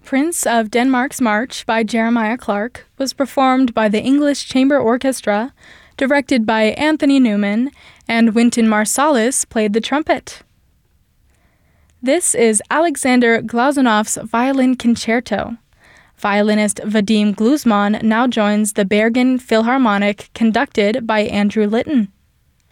Prince of Denmark's March by Jeremiah Clarke was performed by the English Chamber Orchestra, directed by Anthony Newman, and Wynton Marsalis played the trumpet. This is Alexander Glazunov's Violin Concerto. Violinist Vadim Gluzman now joins the Bergen Philharmonic, conducted by Andrew Litton.